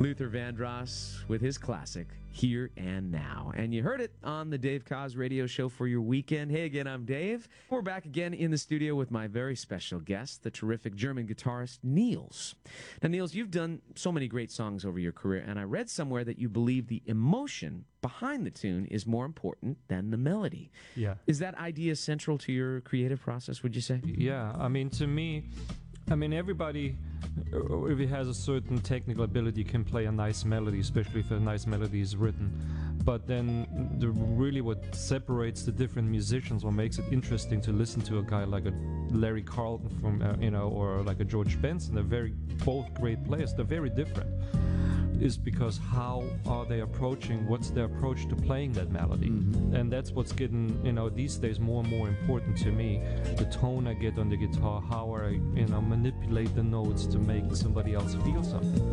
Luther Vandross with his classic, Here and Now. And you heard it on the Dave Koz radio show for your weekend. Hey again, I'm Dave. We're back again in the studio with my very special guest, the terrific German guitarist, Niels. Now, Niels, you've done so many great songs over your career, and I read somewhere that you believe the emotion behind the tune is more important than the melody. Yeah. Is that idea central to your creative process, would you say? Yeah, I mean, to me, everybody, if he has a certain technical ability, can play a nice melody, especially if a nice melody is written. But then really what separates the different musicians, what makes it interesting to listen to a guy like a Larry Carlton from, or like a George Benson, they're both great players, they're very different, is because how are they approaching, what's their approach to playing that melody? Mm-hmm. And that's what's getting, these days more and more important to me. The tone I get on the guitar, how I, manipulate the notes to make somebody else feel something.